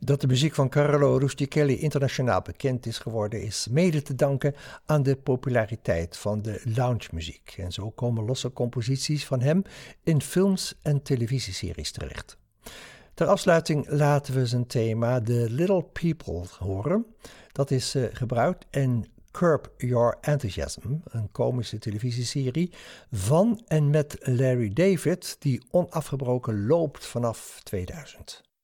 Dat de muziek van Carlo Rustichelli internationaal bekend is geworden is mede te danken aan de populariteit van de loungemuziek. En zo komen losse composities van hem in films en televisieseries terecht. Ter afsluiting laten we zijn thema The Little People horen. Dat is gebruikt in Curb Your Enthusiasm, een komische televisieserie van en met Larry David die onafgebroken loopt vanaf 2000.